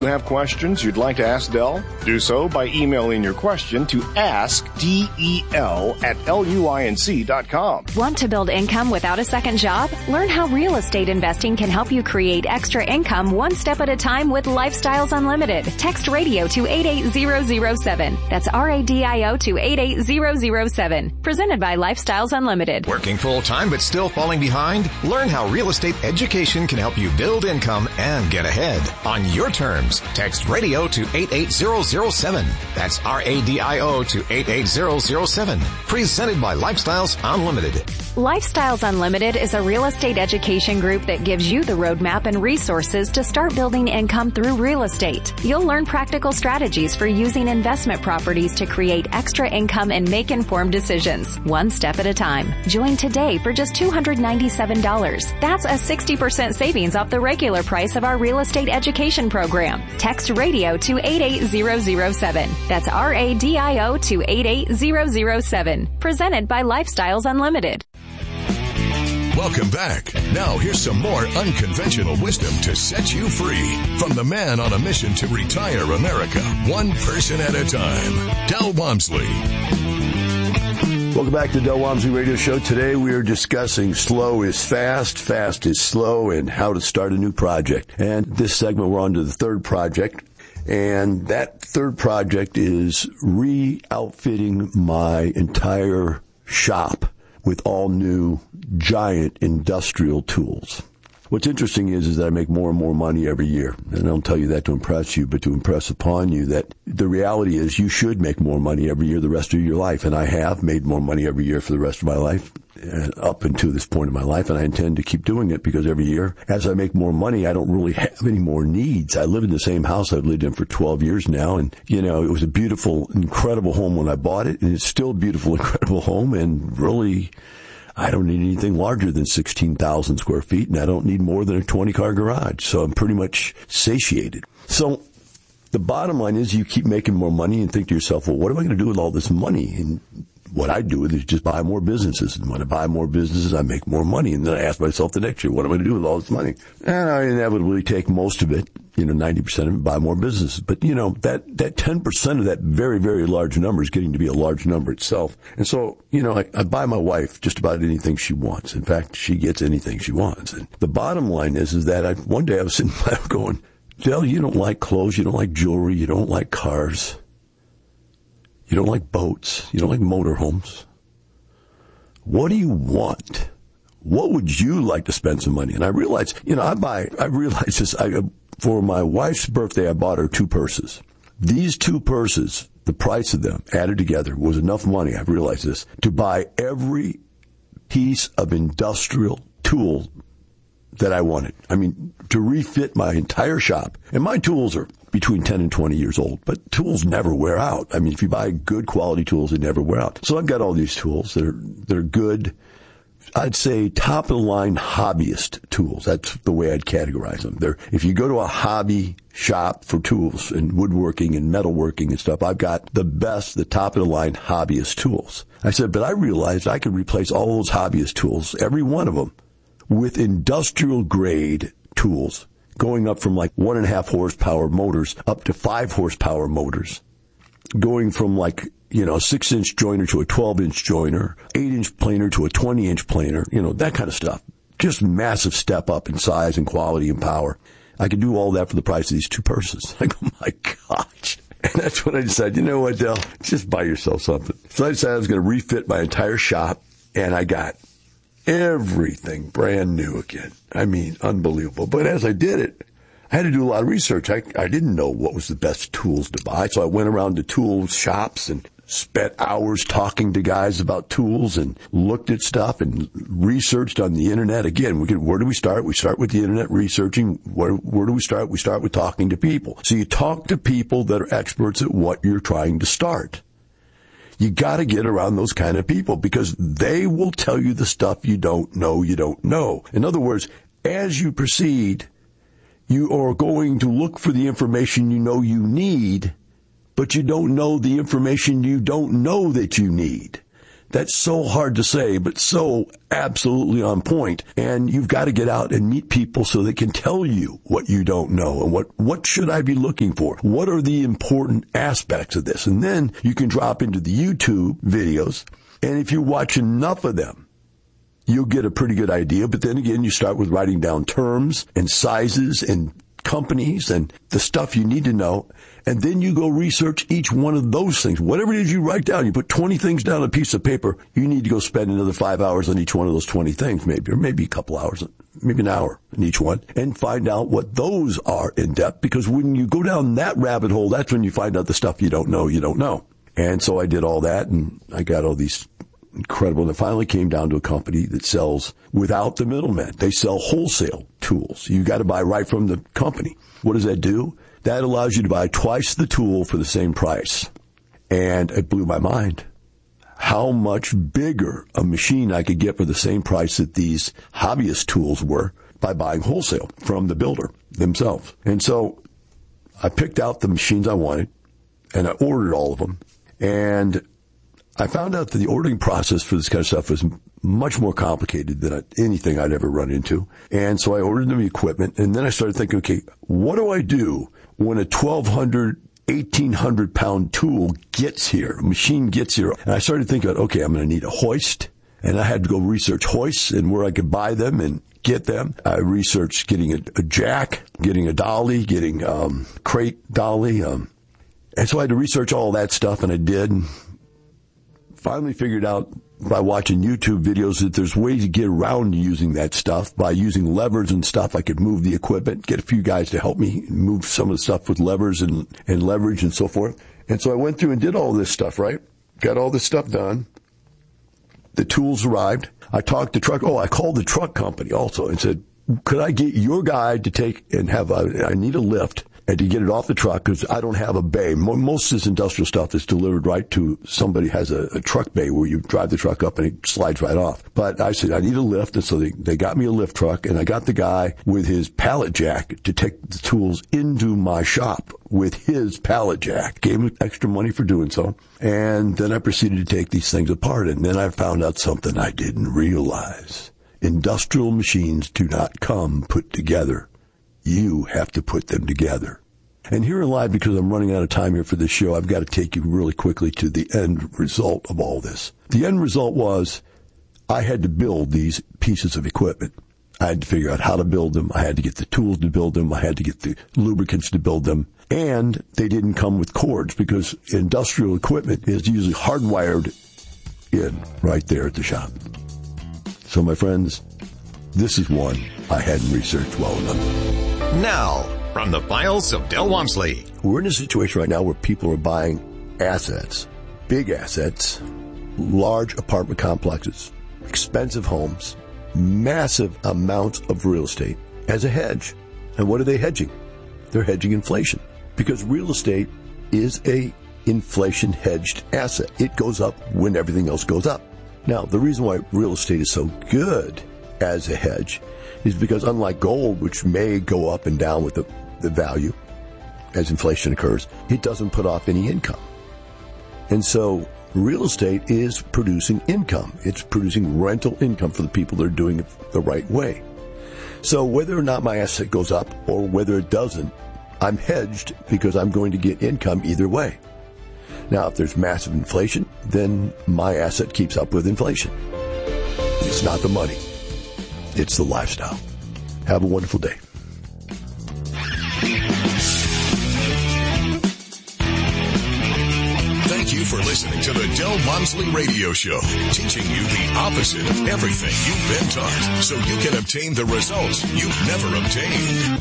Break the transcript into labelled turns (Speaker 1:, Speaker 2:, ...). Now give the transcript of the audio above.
Speaker 1: Have questions you'd like to ask Del? Do so by emailing your question to askdel@luinc.com.
Speaker 2: Want to build income without a second job? Learn how real estate investing can help you create extra income one step at a time with Lifestyles Unlimited. Text radio to 88007. That's RADIO to 88007. Presented by Lifestyles Unlimited.
Speaker 3: Working full-time but still falling behind? Learn how real estate education can help you build income and get ahead on your terms. Text radio to 88007. That's RADIO to 88007. Presented by Lifestyles Unlimited.
Speaker 2: Lifestyles Unlimited is a real estate education group that gives you the roadmap and resources to start building income through real estate. You'll learn practical strategies for using investment properties to create extra income and make informed decisions, one step at a time. Join today for just $297. That's a 60% savings off the regular price of our real estate education program. Text radio to 88007. That's RADIO to 88007. Presented by Lifestyles Unlimited.
Speaker 4: Welcome back. Now here's some more unconventional wisdom to set you free from the man on a mission to retire America, one person at a time, Del Walmsley.
Speaker 5: Welcome back to the Del Walmsley Radio Show. Today we are discussing slow is fast, fast is slow, and how to start a new project. And this segment we're on to the third project. And that third project is re-outfitting my entire shop with all new giant industrial tools. What's interesting is that I make more and more money every year. And I don't tell you that to impress you, but to impress upon you that the reality is you should make more money every year the rest of your life. And I have made more money every year for the rest of my life, up until this point in my life. And I intend to keep doing it because every year, as I make more money, I don't really have any more needs. I live in the same house I've lived in for 12 years now. And, you know, it was a beautiful, incredible home when I bought it. And it's still a beautiful, incredible home. And really, I don't need anything larger than 16,000 square feet, and I don't need more than a 20-car garage. So I'm pretty much satiated. So the bottom line is you keep making more money and think to yourself, well, what am I going to do with all this money? And what I do is just buy more businesses. And when I buy more businesses, I make more money. And then I ask myself the next year, what am I going to do with all this money? And I inevitably take most of it, 90% of it, buy more businesses. But, that 10% of that very, very large number is getting to be a large number itself. And so, I buy my wife just about anything she wants. In fact, she gets anything she wants. And the bottom line is that one day I was sitting there going, Del, you don't like clothes, you don't like jewelry, you don't like cars. You don't like boats. You don't like motorhomes. What do you want? What would you like to spend some money? And I realized, for my wife's birthday, I bought her 2 purses. These 2 purses, the price of them added together was enough money, I've realized this, to buy every piece of industrial tool that I wanted. I mean, to refit my entire shop. And my tools are between 10 and 20 years old, but tools never wear out. I mean, if you buy good quality tools, they never wear out. So I've got all these tools that are good. I'd say top of the line hobbyist tools. That's the way I'd categorize them. If you go to a hobby shop for tools and woodworking and metalworking and stuff, I've got the top of the line hobbyist tools. I said, but I realized I could replace all those hobbyist tools, every one of them, with industrial grade tools, going up from like 1.5 horsepower motors up to 5 horsepower motors, going from a 6-inch joiner to a 12-inch joiner, 8-inch planer to a 20-inch planer, that kind of stuff. Just massive step up in size and quality and power. I could do all that for the price of these 2 purses. I go, my gosh. And that's when I decided, you know what, Del, just buy yourself something. So I decided I was going to refit my entire shop, and I got everything brand new again. I mean, unbelievable. But as I did it, I had to do a lot of research. I didn't know what was the best tools to buy. So I went around to tool shops and spent hours talking to guys about tools and looked at stuff and researched on the internet. Again, where do we start? We start with the internet researching. Where do we start? We start with talking to people. So you talk to people that are experts at what you're trying to start. You got to get around those kind of people because they will tell you the stuff you don't know. In other words, as you proceed, you are going to look for the information you know you need, but you don't know the information you don't know that you need. That's so hard to say, but so absolutely on point. And you've got to get out and meet people so they can tell you what you don't know and what should I be looking for? What are the important aspects of this? And then you can drop into the YouTube videos. And if you watch enough of them, you'll get a pretty good idea. But then again, you start with writing down terms and sizes and companies and the stuff you need to know. And then you go research each one of those things. Whatever it is you write down, you put 20 things down on a piece of paper, you need to go spend another 5 hours on each one of those 20 things, maybe, or maybe a couple hours, maybe an hour in each one, and find out what those are in depth. Because when you go down that rabbit hole, that's when you find out the stuff you don't know. And so I did all that, and I got all these incredible. And it finally came down to a company that sells without the middleman. They sell wholesale tools. You got to buy right from the company. What does that do? That allows you to buy twice the tool for the same price. And it blew my mind how much bigger a machine I could get for the same price that these hobbyist tools were by buying wholesale from the builder themselves. And so I picked out the machines I wanted, and I ordered all of them. And I found out that the ordering process for this kind of stuff was much more complicated than anything I'd ever run into. And so I ordered them the equipment, and then I started thinking, okay, what do I do when a 1,200, 1,800 pound tool gets here, a machine gets here? And I started thinking, okay, I'm going to need a hoist. And I had to go research hoists and where I could buy them and get them. I researched getting a jack, getting a dolly, getting crate dolly. And so I had to research all that stuff, and I did. Finally figured out by watching YouTube videos that there's ways to get around using that stuff. By using levers and stuff, I could move the equipment, get a few guys to help me move some of the stuff with levers and leverage and so forth. And so I went through and did all this stuff, right? Got all this stuff done. The tools arrived. I talked to I called the truck company also and said, could I get your guy to take and I need a lift and to get it off the truck because I don't have a bay. Most of this industrial stuff is delivered right to somebody has a truck bay where you drive the truck up and it slides right off. But I said, I need a lift. And so they got me a lift truck, and I got the guy with his pallet jack to take the tools into my shop with his pallet jack. Gave him extra money for doing so. And then I proceeded to take these things apart. And then I found out something I didn't realize. Industrial machines do not come put together. You have to put them together. And here in live, because I'm running out of time here for this show, I've got to take you really quickly to the end result of all this. The end result was I had to build these pieces of equipment. I had to figure out how to build them. I had to get the tools to build them. I had to get the lubricants to build them. And they didn't come with cords because industrial equipment is usually hardwired in right there at the shop. So, my friends, this is one I hadn't researched well enough.
Speaker 3: Now, from the files of Del Walmsley.
Speaker 5: We're in a situation right now where people are buying assets, big assets, large apartment complexes, expensive homes, massive amounts of real estate as a hedge. And what are they hedging? They're hedging inflation because real estate is a inflation hedged asset. It goes up when everything else goes up. Now, the reason why real estate is so good as a hedge is because unlike gold, which may go up and down with the value as inflation occurs, it doesn't put off any income. And so real estate is producing income. It's producing rental income for the people that are doing it the right way. So whether or not my asset goes up or whether it doesn't, I'm hedged because I'm going to get income either way. Now, if there's massive inflation, then my asset keeps up with inflation. It's not the money. It's the lifestyle. Have a wonderful day.
Speaker 4: Thank you for listening to the Del Walmsley Radio Show, teaching you the opposite of everything you've been taught so you can obtain the results you've never obtained.